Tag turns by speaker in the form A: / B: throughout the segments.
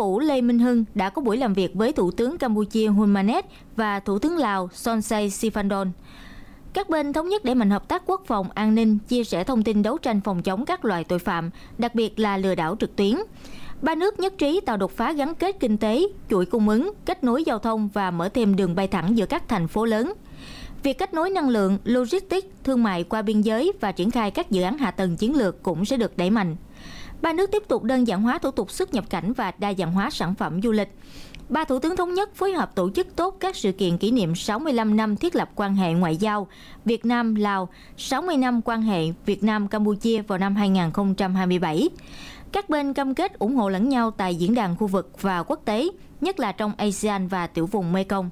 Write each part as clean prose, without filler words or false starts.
A: phủ Lê Minh Hưng đã có buổi làm việc với Thủ tướng Campuchia Hun Manet và Thủ tướng Lào Sonexay Siphandone. Các bên thống nhất đẩy mạnh hợp tác quốc phòng, an ninh, chia sẻ thông tin đấu tranh phòng chống các loại tội phạm, đặc biệt là lừa đảo trực tuyến. Ba nước nhất trí tạo đột phá gắn kết kinh tế, chuỗi cung ứng, kết nối giao thông và mở thêm đường bay thẳng giữa các thành phố lớn. Việc kết nối năng lượng, logistics, thương mại qua biên giới và triển khai các dự án hạ tầng chiến lược cũng sẽ được đẩy mạnh. Ba nước tiếp tục đơn giản hóa thủ tục xuất nhập cảnh và đa dạng hóa sản phẩm du lịch. Ba thủ tướng thống nhất phối hợp tổ chức tốt các sự kiện kỷ niệm 65 năm thiết lập quan hệ ngoại giao Việt Nam-Lào, 60 năm quan hệ Việt Nam-Campuchia vào năm 2027. Các bên cam kết ủng hộ lẫn nhau tại diễn đàn khu vực và quốc tế, nhất là trong ASEAN và tiểu vùng Mekong.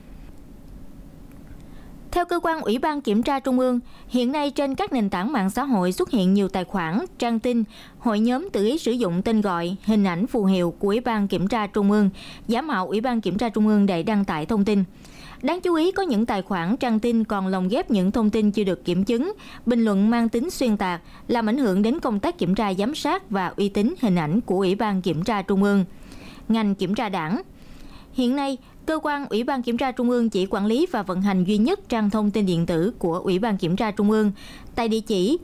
A: Theo cơ quan Ủy ban Kiểm tra Trung ương, hiện nay trên các nền tảng mạng xã hội xuất hiện nhiều tài khoản, trang tin, hội nhóm tự ý sử dụng tên gọi, hình ảnh phù hiệu của Ủy ban Kiểm tra Trung ương, giả mạo Ủy ban Kiểm tra Trung ương để đăng tải thông tin. Đáng chú ý có những tài khoản trang tin còn lồng ghép những thông tin chưa được kiểm chứng, bình luận mang tính xuyên tạc, làm ảnh hưởng đến công tác kiểm tra giám sát và uy tín hình ảnh của Ủy ban Kiểm tra Trung ương. Ngành kiểm tra đảng. Hiện nay, cơ quan Ủy ban Kiểm tra Trung ương chỉ quản lý và vận hành duy nhất trang thông tin điện tử của Ủy ban Kiểm tra Trung ương tại địa chỉ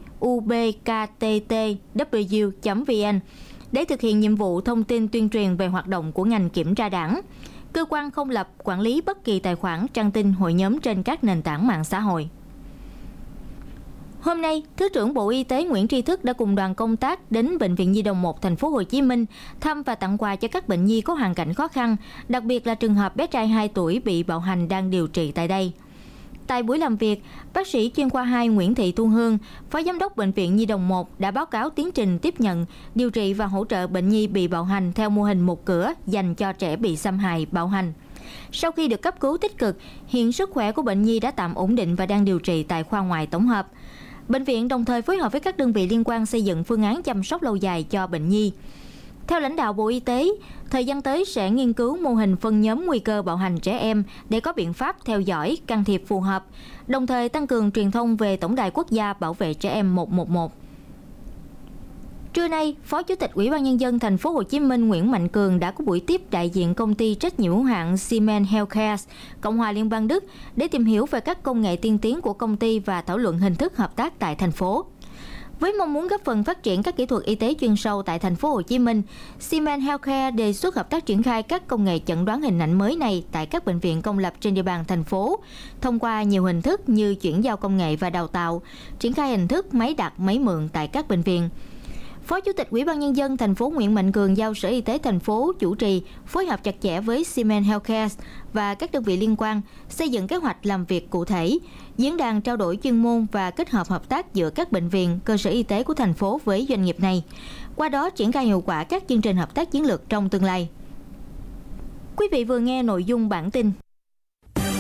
A: ubkttw.vn để thực hiện nhiệm vụ thông tin tuyên truyền về hoạt động của ngành kiểm tra đảng. Cơ quan không lập quản lý bất kỳ tài khoản, trang tin, hội nhóm trên các nền tảng mạng xã hội. Hôm nay, Thứ trưởng Bộ Y tế Nguyễn Tri Thức đã cùng đoàn công tác đến Bệnh viện Nhi đồng 1 thành phố Hồ Chí Minh thăm và tặng quà cho các bệnh nhi có hoàn cảnh khó khăn, đặc biệt là trường hợp bé trai 2 tuổi bị bạo hành đang điều trị tại đây. Tại buổi làm việc, bác sĩ chuyên khoa 2 Nguyễn Thị Thu Hương, Phó Giám đốc Bệnh viện Nhi đồng 1 đã báo cáo tiến trình tiếp nhận, điều trị và hỗ trợ bệnh nhi bị bạo hành theo mô hình một cửa dành cho trẻ bị xâm hại, bạo hành. Sau khi được cấp cứu tích cực, hiện sức khỏe của bệnh nhi đã tạm ổn định và đang điều trị tại khoa ngoại tổng hợp. Bệnh viện đồng thời phối hợp với các đơn vị liên quan xây dựng phương án chăm sóc lâu dài cho bệnh nhi. Theo lãnh đạo Bộ Y tế, thời gian tới sẽ nghiên cứu mô hình phân nhóm nguy cơ bạo hành trẻ em để có biện pháp theo dõi, can thiệp phù hợp, đồng thời tăng cường truyền thông về Tổng đài Quốc gia bảo vệ trẻ em 111. Trưa nay, Phó Chủ tịch Ủy ban Nhân dân thành phố Hồ Chí Minh Nguyễn Mạnh Cường đã có buổi tiếp đại diện công ty trách nhiệm hữu hạn Siemens Healthcare, Cộng hòa Liên bang Đức để tìm hiểu về các công nghệ tiên tiến của công ty và thảo luận hình thức hợp tác tại thành phố. Với mong muốn góp phần phát triển các kỹ thuật y tế chuyên sâu tại thành phố Hồ Chí Minh, Siemens Healthcare đề xuất hợp tác triển khai các công nghệ chẩn đoán hình ảnh mới này tại các bệnh viện công lập trên địa bàn thành phố, thông qua nhiều hình thức như chuyển giao công nghệ và đào tạo, triển khai hình thức máy đặt, máy mượn tại các bệnh viện. Phó Chủ tịch Ủy ban Nhân dân thành phố Nguyễn Mạnh Cường giao Sở Y tế thành phố chủ trì, phối hợp chặt chẽ với Siemens Healthcare và các đơn vị liên quan, xây dựng kế hoạch làm việc cụ thể, diễn đàn trao đổi chuyên môn và kết hợp hợp tác giữa các bệnh viện, cơ sở y tế của thành phố với doanh nghiệp này. Qua đó triển khai hiệu quả các chương trình hợp tác chiến lược trong tương lai. Quý vị vừa nghe nội dung bản tin.